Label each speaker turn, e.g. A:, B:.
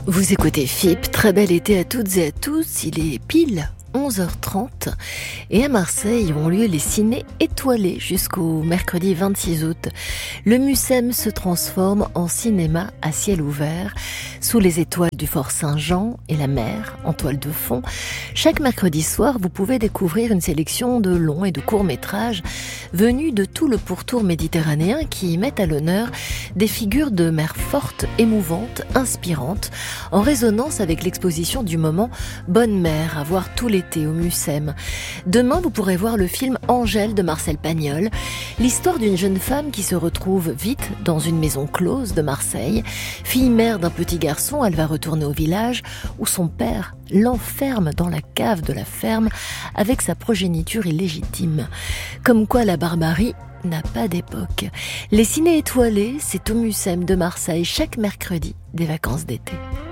A: Vous écoutez FIP, très bel été à toutes et à tous, il est pile 11h30 et à Marseille ont lieu les ciné étoilés jusqu'au mercredi 26 août. Le Mucem se transforme en cinéma à ciel ouvert sous les étoiles du Fort Saint-Jean et la mer en toile de fond. Chaque mercredi soir, vous pouvez découvrir une sélection de longs et de courts métrages venus de tout le pourtour méditerranéen qui mettent à l'honneur des figures de mer fortes, émouvantes, inspirantes, en résonance avec l'exposition du moment Bonne Mère à voir tous les au Mucem. Demain, vous pourrez voir le film Angèle de Marcel Pagnol, l'histoire d'une jeune femme qui se retrouve vite dans une maison close de Marseille. Fille mère d'un petit garçon, elle va retourner au village où son père l'enferme dans la cave de la ferme avec sa progéniture illégitime. Comme quoi la barbarie n'a pas d'époque. Les ciné étoilés, c'est au Mucem de Marseille chaque mercredi des vacances d'été.